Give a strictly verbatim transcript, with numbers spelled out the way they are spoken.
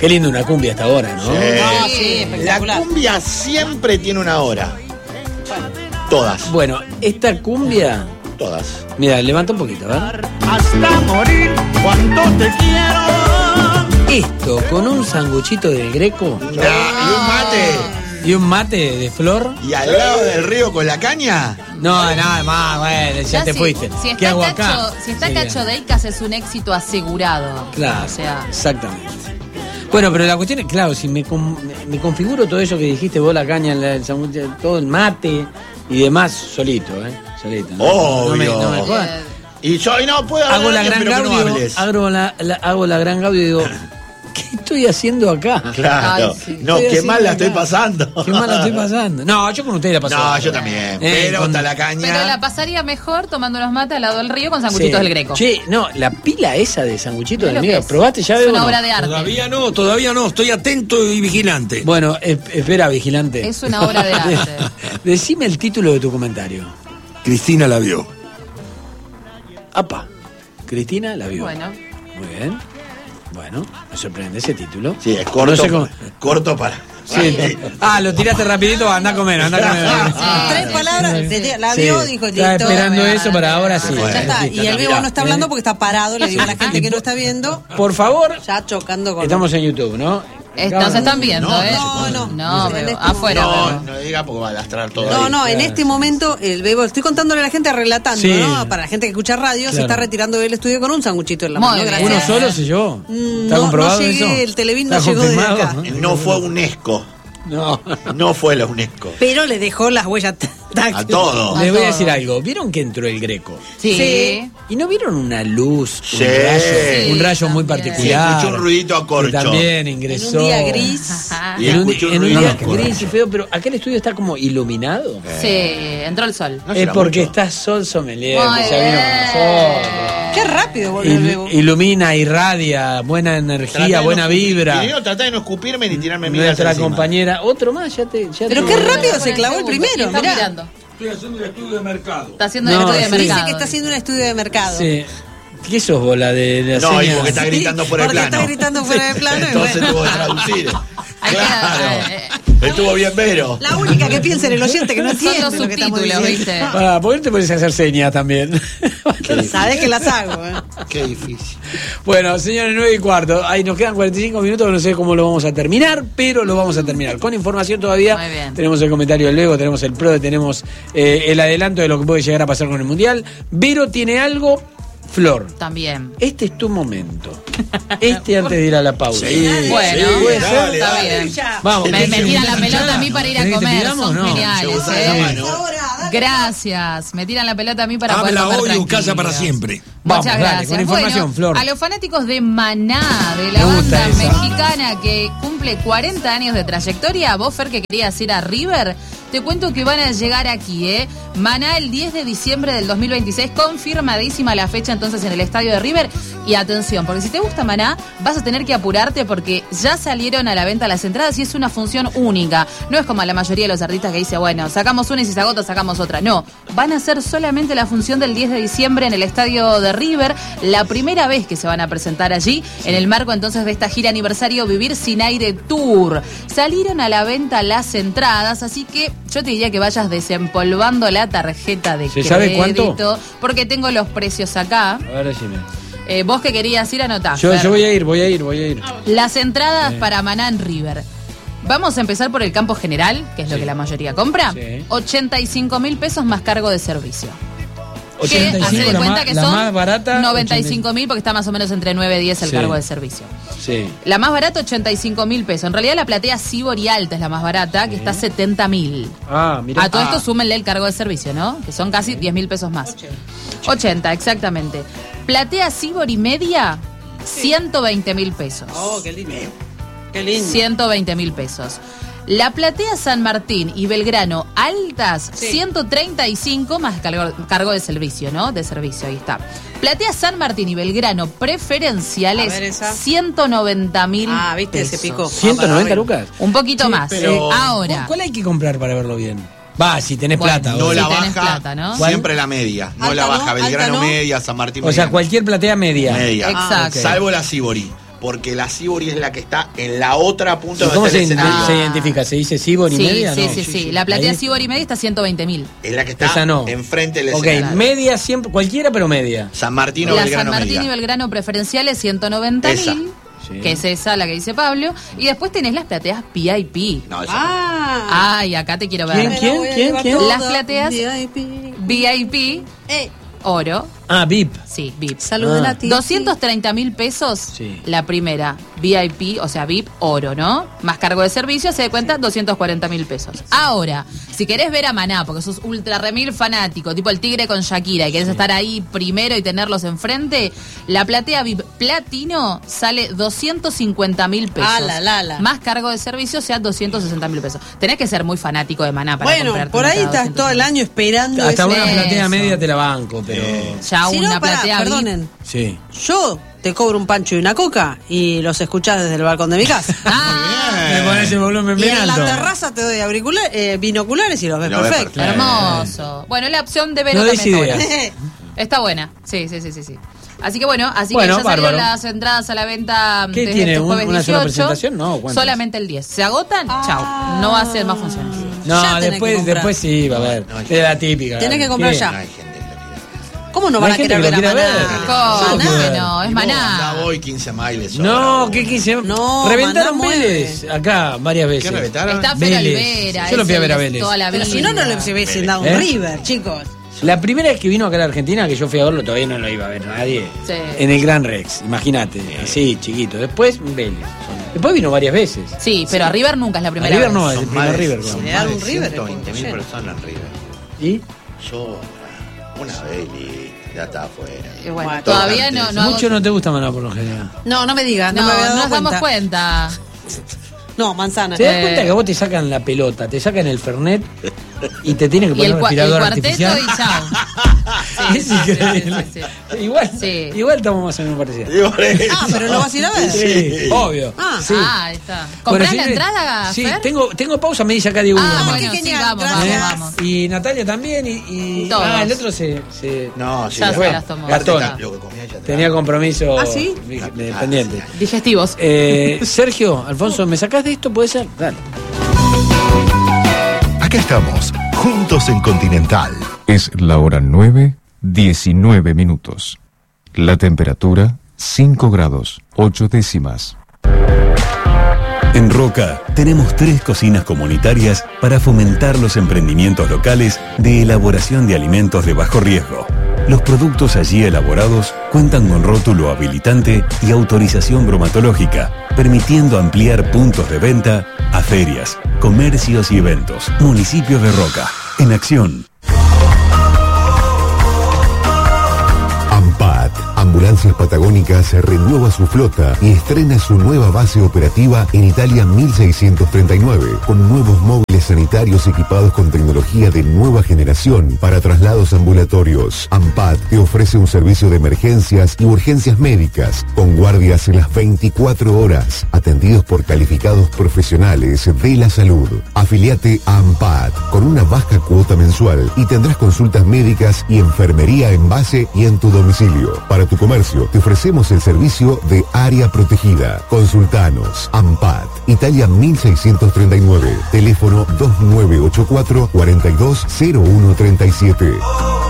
Qué lindo una cumbia hasta ahora, ¿no? Sí. Ah, sí, La espectacular. cumbia siempre tiene una hora. Todas, Bueno, esta cumbia, todas. mira, levanta un poquito, ¿verdad? Hasta morir, cuánto te quiero. Esto con un sanguchito del Greco No, y un mate. y un mate de flor. Y al lado del río con la caña. No, nada más, bueno, ya, Ya te si- fuiste. Si ¿Qué está, hago Cacho, acá? si está Sería- Cacho Deicas es un éxito asegurado. Claro, O sea, exactamente. Bueno, pero la cuestión es, claro, si me, con- me configuro todo eso que dijiste vos, la caña, el, el sándwich, todo el mate y demás, solito, ¿eh? Solito. ¿no? No me, no me Obvio. jodas. eh, Y yo y no puedo hablar, Hago la gran pero que no gaudio, hables. hago la, la- hago la gran gaudio y digo, ¿qué estoy haciendo acá? Claro. Ay, sí. No, Estoy qué mal haciendo la estoy acá. pasando. Qué mal la estoy pasando. No, yo con ustedes la paso. No, bárbaro. yo también. Eh, pero con- hasta la caña. pero la pasaría mejor tomando unos mates al lado del río con sanguchitos Sí. del Greco. Che, no, la pila esa de sanguchito Mirá del lo que mío, es. ¿probaste ya? Es Bebo, una no? obra de arte. Todavía no, todavía no, estoy atento y vigilante. Bueno, es- espera, vigilante. Es una obra de arte. Decime el título de tu comentario. Cristina la vio. Apa, Cristina la vio. Bueno. Muy bien. Bueno, me sorprende ese título. Sí, es corto. No sé cómo- Corto para. Sí. Ah, lo tiraste rapidito, anda a comer, anda a comer. Tres palabras, te- la Sí, vio, dijo, estaba listo. esperando eso para ahora sí. Bueno, Ya está. Listo. Y el Mirá, vivo no está hablando porque está parado, le digo a la gente que no está viendo, Por favor, ya chocando con... estamos en YouTube, ¿no? Eh, Nos están viendo, No, ¿eh? no, no. No, En pero este afuera. No, pero- no diga porque va a lastrar todo. No, ahí. no, en Claro. este momento el bebo, estoy contándole a la gente, relatando, Sí. ¿no? Para la gente que escucha radio, se Claro. está retirando del estudio con un sanguchito en la Muy mano. bien. Gracias. ¿Uno solo se llevó? Mm, ¿Está no, comprobado no llegué, eso? el Televín no ¿Está llegó desde confirmado? acá. No fue UNESCO. No. No fue la UNESCO. Pero le dejó las huellas táctiles. A todo. Les voy a todo. decir algo. ¿Vieron que entró el Greco? Sí. Sí. ¿Y no vieron una luz, Sí. un rayo, Sí, un rayo muy también. particular? Sí, escuché un ruidito a corcho. Que también En ingresó. un día gris. Ajá. Y En un, escuché un en un ruido día a corcho. gris y feo, pero acá el estudio está como iluminado. Sí, entró el sol. No Es será porque mucho. está Sol Sommelier, Muy que ya vino con nosotros. Qué rápido volvió el bebo. Il- ilumina, irradia, buena Tratá energía, de buena no escupir- vibra. Querido, tratá de no escupirme ni tirarme migas Nuestra encima. compañera, otro más, ya te. Ya Pero te- qué rápido se Bueno, clavó el segundo, primero, está mirá. mirando. Estoy haciendo un estudio de mercado. Está haciendo No, el estudio de sí. mercado. Dice que está haciendo un estudio de mercado. Sí. ¿Qué sos vos, la de la No, y seña? porque está gritando fuera de Porque plano. está gritando fuera de plano. y Entonces bueno. tuvo que traducir. Hay que- Claro. eh, Estuvo bien Vero. La única que piensa en el oyente que no Son entiende los lo que estamos subtítulos, diciendo. ¿viste? Pará, ¿por qué te pones a hacer señas también? Sabés que las hago, ¿eh? Qué difícil. Bueno, señores, nueve y cuarto. Ahí nos quedan cuarenta y cinco minutos, no sé cómo lo vamos a terminar, pero lo vamos a terminar. Con información todavía. Muy bien. Tenemos el comentario del Lego, tenemos el Pro, tenemos eh, el adelanto de lo que puede llegar a pasar con el Mundial. Vero tiene algo, Flor. También. Este es tu momento. Este antes de ir a la pausa. Sí, Bueno, sí, puede dale, ser. está dale. bien. Vamos, Me, me tiran la pelota a mí para ir a ¿Querés que te comer, pidamos? son No. geniales, Se usa la ¿eh? mano. Gracias, me tiran la pelota a mí para poder Dámela comer hoy o tranquilos. casa para siempre. Vamos, Muchas dale, gracias. con información, Bueno, Flor. a los fanáticos de Maná, de la Me gusta banda esa. mexicana que cumple cuarenta años de trayectoria, vos, Fer, que querías ir a River, te cuento que van a llegar aquí, ¿eh? Maná el diez de diciembre del dos mil veintiséis, confirmadísima la fecha entonces en el estadio de River. Y atención, porque si te gusta Maná, vas a tener que apurarte porque ya salieron a la venta las entradas y es una función única. No es como la mayoría de los artistas que dice, bueno, sacamos una y si se agota sacamos otra. No, van a ser solamente la función del diez de diciembre en el estadio de River, la primera vez que se van a presentar allí, en el marco entonces de esta gira aniversario Vivir Sin Aire Tour. Salieron a la venta las entradas, así que yo te diría que vayas desempolvando la tarjeta de ¿Se crédito. sabe cuánto? Porque tengo los precios acá. A ver, decime. Eh, vos que querías ir, anotá. Yo, Fer. yo voy a ir, voy a ir, voy a ir. Las entradas Sí. para Maná en River. Vamos a empezar por el campo general, que es lo Sí. que la mayoría compra. Sí. ochenta y cinco mil pesos más cargo de servicio. Que ochenta y hacer cinco, de la, cuenta más, que la son más barata. noventa y cinco mil porque está más o menos entre nueve y diez el Sí. cargo de servicio. Sí. La más barata, ochenta y cinco mil pesos. En realidad la platea Sibori Alta es la más barata, que está setenta mil. Ah, mira. A todo Ah, esto súmenle el cargo de servicio, ¿no? Que son casi diez mil pesos más. ochenta, exactamente. Platea Sibori Media, ciento veinte mil pesos. Oh, qué lindo. Qué lindo. ciento veinte mil pesos. La platea San Martín y Belgrano altas, Sí. ciento treinta y cinco más cargo, cargo de servicio, ¿no? De servicio, ahí está. Platea San Martín y Belgrano preferenciales, A ver esa. ciento noventa mil Ah, viste, se pesos. picó. ¿ciento noventa lucas? Un poquito Sí, más. pero- Ahora, ¿Cuál hay que comprar para verlo bien? Va, si tenés Bueno, plata. No vos. la Si tenés baja, plata, ¿no? siempre la media. No Alta la no, baja alta Belgrano no. media, San Martín O sea, media. cualquier platea media. media. Exacto. Salvo la Sibori. porque la Sibori es la que está en la otra punta ¿Y donde cómo está se, el escenario. se identifica? ¿Se dice Sibori Sí, media? sí, no. sí, sí. La platea Ahí- Sibori media está ciento veinte mil. Es la que está Esa no. enfrente del Ok, escenario. media siempre, cualquiera pero media. San Martín o La Belgrano San Martín media. y Belgrano preferenciales ciento noventa Esa. mil, Sí. que es esa la que dice Pablo. Y después tenés las plateas V I P. No, esa Ah. Ay, acá te quiero ¿Quién, ver. quién, Me la voy a quién, llevar quién? toda. Las plateas V I P. V I P, Eh, oro. Ah, V I P. Sí, V I P. salud Ah. de la tía. doscientos treinta mil pesos Sí. la primera, V I P, o sea, V I P oro, ¿no? Más cargo de servicio, se da cuenta, doscientos cuarenta mil pesos. Ahora, si querés ver a Maná, porque sos ultra remil fanático, tipo el tigre con Shakira, y querés estar ahí primero y tenerlos enfrente, la platea V I P platino sale doscientos cincuenta mil pesos. Ah, la, la, la. Más cargo de servicio, o sea, doscientos sesenta mil pesos. Tenés que ser muy fanático de Maná para Bueno, comprarte por una ahí cada estás doscientos todo el año esperando. Hasta ese- una Eso. platea media te la banco, pero... Ya Si una no, pará, platea V I P. perdonen. Sí. Yo te cobro un pancho y una coca y los escuchás desde el balcón de mi casa. Ah, Me pones el volumen Y bien en la alto. terraza te doy auricular, eh, binoculares y los ves Lo ves perfecto. perfecto. hermoso. Bueno, la opción de Vero No des también está ideas. buena. Está buena. Sí, sí, sí, sí, sí. Así que bueno, así Bueno, que ya salieron bárbaro. las entradas a la venta ¿Qué desde tiene? este ¿Un- jueves una sola dieciocho. presentación? No, ¿cuántas? Solamente el diez. ¿Se agotan? Chao. No va a ser más funciones. No, Ya tenés que después, comprar. después sí, va a ver. No, no, es la típica. Tenés que comprar ¿Qué? ya. No hay gente que lo quiera. ¿Cómo no No van hay a gente querer que ver lo a quiere ver. Maná? ¿Cómo Maná. que no? Es Y vos andá Maná. voy quince miles. No, ¿qué quise? No, Reventaron Maná Vélez acá varias veces. ¿Qué reventaron? Está Fera Vélez. Olivera. Yo lo fui a ese ver a es Vélez. Toda la Pero vida. si no, no le hubiesen dado un ¿Eh? River, chicos. La primera vez que vino acá a la Argentina, que yo fui a verlo, todavía no lo iba a ver nadie. Sí. En el Gran Rex, imagínate, así, chiquito. Después, Vélez. Después vino varias veces. Sí, pero a River nunca es la A primera River vez. no, es el Son primer más de- River. son creo. le dan más un de River, ciento veinte mil es como personas en River. ¿Y? Yo, una vez y ya está afuera. Y bueno, Bueno, todavía antes. no, no hago- Mucho no te gusta Maná por lo general. No, no me digas, no, No, me había no dado nos damos cuenta. cuenta. No, manzana. ¿Te das Eh. cuenta que a vos te sacan la pelota, te sacan el Fernet y te tienen que Y poner el, un cua- el respirador cuarteto artificial? y chao. Es increíble. sí, sí, Igual, Sí. igual estamos más o menos parecidos. Y por eso. Ah, pero lo vas a ir a ver. Sí, obvio. Ah. sí. Ah, ahí está. ¿Comprás Bueno, la sí, entrada, Sí, Fer? tengo, tengo pausa, me dice acá Diego. Ah, nomás. bueno, Qué sí, genial, vamos, gracias. vamos, vamos. Y Natalia también, y, y, Todos. ah, el otro se, se No, sí, Ya ya se fue. las tomó. Gastón. Lo que comía ya tenía compromiso ¿Ah, sí? de- de- Ah, pendiente. sí, Digestivos. Eh, Sergio, Alfonso, ¿me sacás de esto? ¿Puede ser? Dale. Acá estamos, juntos en Continental. Es la hora nueve, diecinueve minutos. La temperatura, cinco grados, ocho décimas. En Roca tenemos tres cocinas comunitarias para fomentar los emprendimientos locales de elaboración de alimentos de bajo riesgo. Los productos allí elaborados cuentan con rótulo habilitante y autorización bromatológica, permitiendo ampliar puntos de venta a ferias, comercios y eventos. Municipio de Roca, en acción. AMPAT, Ambulancias Patagónicas, renueva su flota y estrena su nueva base operativa en Italia mil seiscientos treinta y nueve, con nuevos móviles sanitarios equipados con tecnología de nueva generación para traslados ambulatorios. AMPAT te ofrece un servicio de emergencias y urgencias médicas, con guardias en las veinticuatro horas, atendidos por calificados profesionales de la salud. Afiliate a AMPAT con una baja cuota mensual y tendrás consultas médicas y enfermería en base y en tu domicilio. Para tu comercio te ofrecemos el servicio de área protegida. Consultanos. AMPAT, Italia mil seiscientos treinta y nueve, teléfono dos nueve ocho cuatro, cuatro dos cero uno tres siete.